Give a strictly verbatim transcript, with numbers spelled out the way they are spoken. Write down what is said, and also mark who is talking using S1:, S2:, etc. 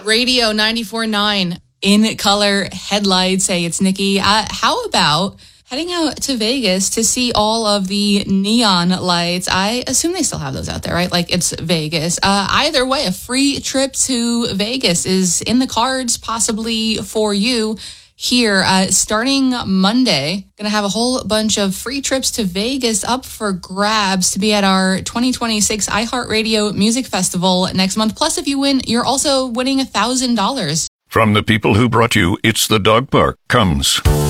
S1: Radio ninety-four point nine in color headlights. Hey, it's Nikki. Uh, how about heading out to Vegas to see all of the neon lights? I assume they still have those out there, right? Like, it's Vegas. Uh, either way, a free trip to Vegas is in the cards, possibly for you. Here, uh, starting Monday, going to have a whole bunch of free trips to Vegas up for grabs to be at our twenty twenty-six iHeartRadio Music Festival next month. Plus, if you win, you're also winning one thousand dollars.
S2: From the people who brought you It's the Dog Park comes